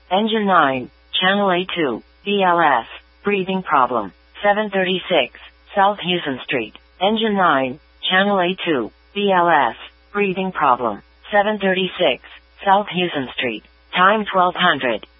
Engine 9, Channel A2, BLS, breathing problem. 736, South Houston Street. Engine 9, Channel A2, BLS, breathing problem. 736, South Houston Street. Time 1200.